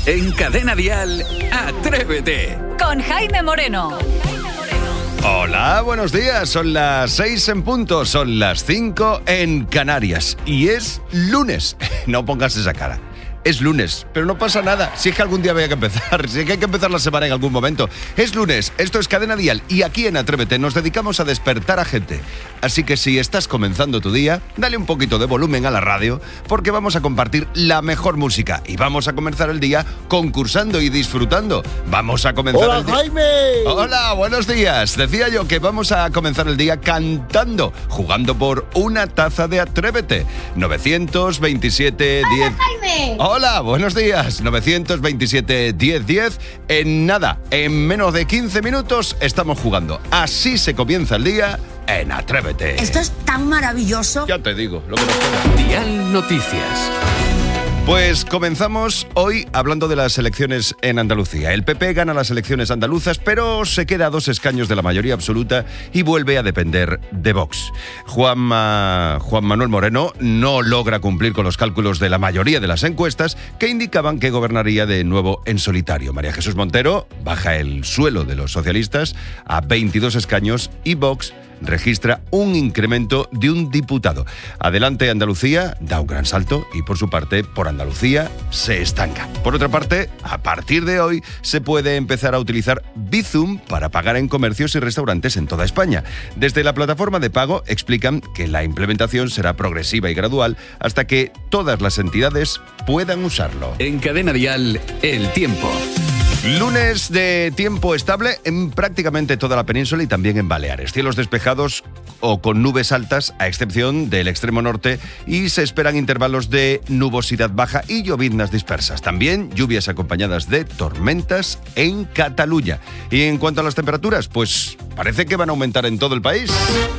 En Cadena Dial, Atrévete. Con Jaime Moreno. Hola, buenos días. Son las 6 en punto, son las 5 en Canarias. Y es lunes. No pongas esa cara. Es lunes, pero no pasa nada. Si es que algún día había que empezar, si es que hay que empezar la semana en algún momento. Es lunes, esto es Cadena Dial y aquí en Atrévete nos dedicamos a despertar a gente. Así que si estás comenzando tu día, dale un poquito de volumen a la radio porque vamos a compartir la mejor música y vamos a comenzar el día concursando y disfrutando. Vamos a comenzar ¡Hola, el día... Jaime! Hola, buenos días. Decía yo que vamos a comenzar el día cantando, jugando por una taza de Atrévete. 927 ¡Hola, 10... Jaime! Hola, buenos días. 927 1010. En nada, en menos de 15 minutos estamos jugando. Así se comienza el día en Atrévete. Esto es tan maravilloso. Ya te digo, lo que nos queda. Dial Noticias. Pues comenzamos hoy hablando de las elecciones en Andalucía. El PP gana las elecciones andaluzas, pero se queda a 2 escaños de la mayoría absoluta y vuelve a depender de Vox. Juan Manuel Moreno no logra cumplir con los cálculos de la mayoría de las encuestas que indicaban que gobernaría de nuevo en solitario. María Jesús Montero baja el suelo de los socialistas a 22 escaños y Vox registra un incremento de un diputado. Adelante Andalucía da un gran salto y por su parte, por Andalucía se estanca. Por otra parte, a partir de hoy se puede empezar a utilizar Bizum para pagar en comercios y restaurantes en toda España. Desde la plataforma de pago explican que la implementación será progresiva y gradual hasta que todas las entidades puedan usarlo. En Cadena Dial, el tiempo. Lunes de tiempo estable en prácticamente toda la península y también en Baleares. Cielos despejados o con nubes altas, a excepción del extremo norte, y se esperan intervalos de nubosidad baja y lloviznas dispersas. También lluvias acompañadas de tormentas en Cataluña. Y en cuanto a las temperaturas, pues parece que van a aumentar en todo el país.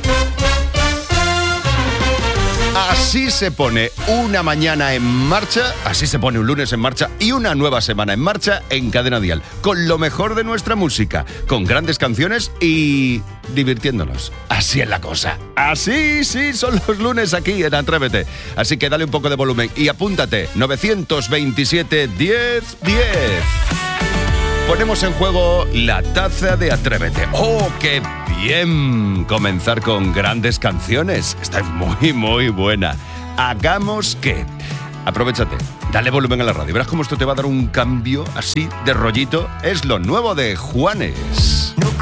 Así se pone una mañana en marcha, así se pone un lunes en marcha y una nueva semana en marcha en Cadena Dial, con lo mejor de nuestra música, con grandes canciones y divirtiéndonos. Así es la cosa. Así, sí, son los lunes aquí en Atrévete. Así que dale un poco de volumen y apúntate, 927 1010. Ponemos en juego la taza de Atrévete. ¡Oh, qué bien! Comenzar con grandes canciones. Esta es muy, muy buena. Hagamos que... Aprovechate, dale volumen a la radio. Verás cómo esto te va a dar un cambio así de rollito. Es lo nuevo de Juanes.